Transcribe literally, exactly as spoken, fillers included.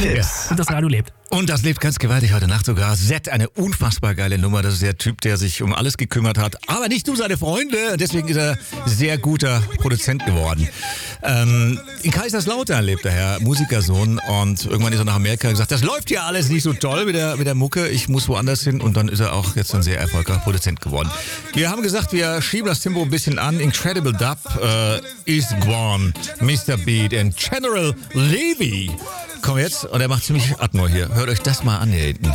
Tipps. Und das Radio lebt. Und das lebt ganz gewaltig heute Nacht sogar. Zed, eine unfassbar geile Nummer. Das ist der Typ, der sich um alles gekümmert hat. Aber nicht um seine Freunde. Deswegen ist er sehr guter Produzent geworden. Ähm, in Kaiserslautern lebt der Herr, Musikersohn. Und irgendwann ist er nach Amerika und gesagt, das läuft ja alles nicht so toll mit der, mit der Mucke. Ich muss woanders hin. Und dann ist er auch jetzt ein sehr erfolgreicher Produzent geworden. Wir haben gesagt, wir schieben das Tempo ein bisschen an. Incredible Dub, äh, Is Gone, Mister Beat und General Levy. Komm jetzt, und er macht ziemlich Atmo hier. Hört euch das mal an hier hinten.